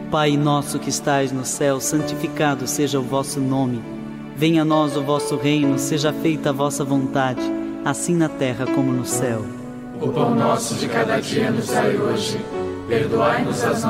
Pai nosso que estais no céu, santificado seja o vosso nome. Venha a nós o vosso reino, seja feita a vossa vontade, assim na terra como no céu. O pão nosso de cada dia nos dai hoje. Perdoai-nos as nossas